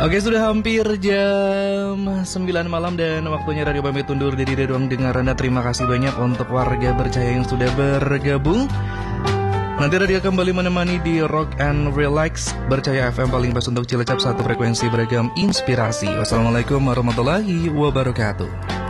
Oke, sudah hampir jam 9 malam dan waktunya Radio pamit undur dari ruang dengar Anda. Terima kasih banyak untuk warga Bercahaya yang sudah bergabung. Nanti Radio kembali menemani di Rock and Relax Bercahaya FM, paling pas untuk Cilacap, satu frekuensi beragam inspirasi. Wassalamualaikum warahmatullahi wabarakatuh.